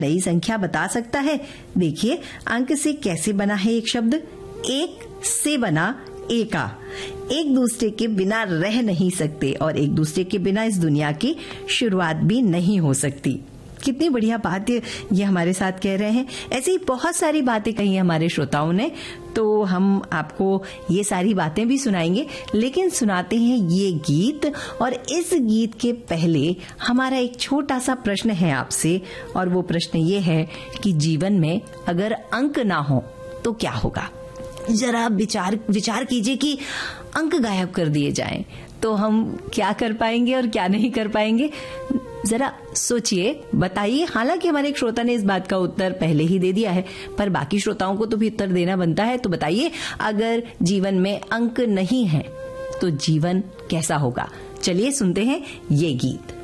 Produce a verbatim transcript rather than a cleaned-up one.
नई संख्या बता सकता है? देखिए अंक से कैसे बना है एक शब्द। एक से बना एका। एक दूसरे के बिना रह नहीं सकते और एक दूसरे के बिना इस दुनिया की शुरुआत भी नहीं हो सकती। कितनी बढ़िया बात ये हमारे साथ कह रहे हैं। ऐसी बहुत सारी बातें कही हमारे श्रोताओं ने, तो हम आपको ये सारी बातें भी सुनाएंगे, लेकिन सुनाते हैं ये गीत। और इस गीत के पहले हमारा एक छोटा सा प्रश्न है आपसे, और वो प्रश्न ये है कि जीवन में अगर अंक ना हो तो क्या होगा? जरा आप विचार विचार कीजिए कि अंक गायब कर दिए जाएं तो हम क्या कर पाएंगे और क्या नहीं कर पाएंगे। जरा सोचिए, बताइए। हालांकि हमारे एक श्रोता ने इस बात का उत्तर पहले ही दे दिया है, पर बाकी श्रोताओं को तो भी उत्तर देना बनता है। तो बताइए, अगर जीवन में अंक नहीं है तो जीवन कैसा होगा? चलिए सुनते हैं ये गीत।